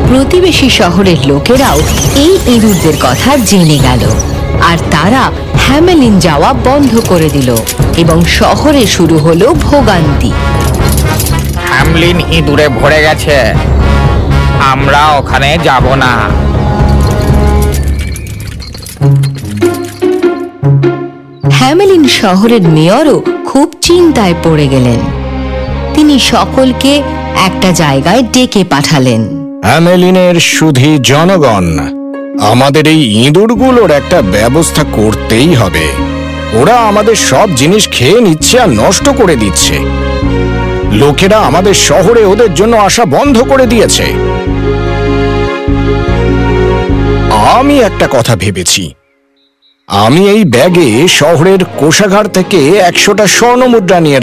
প্রতিবেশী শহরের লোকেরাও এই ইঁদুরদের কথা জেনে গেল, আর তারা হ্যামেলিন যাওয়া বন্ধ করে দিল এবং শহরে শুরু হলো ভোগান্তি। হ্যামলিন ইঁদুরে ভরে গেছে, আমরা ওখানে যাব না। হ্যামেলিন শহরের মেয়রও খুব চিন্তায় পড়ে গেলেন। তিনি সকলকে একটা জায়গায় ডেকে পাঠালেন। হ্যামেলিনের শুধু জনগণ, আমাদের এই ইঁদুরগুলোর একটা ব্যবস্থা করতেই হবে। ওরা আমাদের সব জিনিস খেয়ে নিচ্ছে আর নষ্ট করে দিচ্ছে। লোকেরা আমাদের শহরে ওদের জন্য আসা বন্ধ করে দিয়েছে। আমি একটা কথা ভেবেছি, আমি এই ব্যাগে শহরের কোষাগার থেকে 100টা স্বর্ণ মুদ্রা নিয়ে